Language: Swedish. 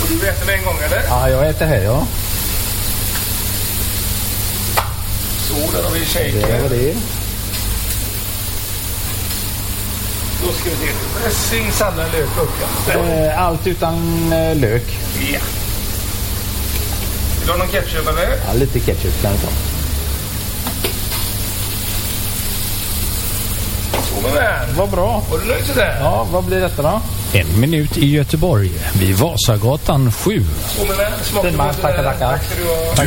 du äter med en gång, eller? Ja, jag äter här, ja. Så, där har vi shaker. Det var det. Då ska vi se. Dressing, sallad, lök och gurka. Allt utan lök. Ja. Vill du ha någon ketchup, eller? Ja, lite ketchup kan jag ta. Så med vän. Vad bra. Var du nöjd sådär? Ja, vad blir detta då? 1 minut i Göteborg vid Vasagatan 7. Så med vän. Smakar Fint, man. du Tackar. Tack ska du ha.